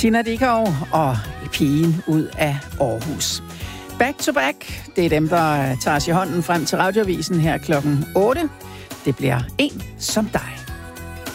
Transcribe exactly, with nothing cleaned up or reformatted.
Tina Dickow og Pigen ud af Aarhus. Back to back, det er dem, der tager os i hånden frem til Radioavisen her klokken otte. Det bliver En som dig.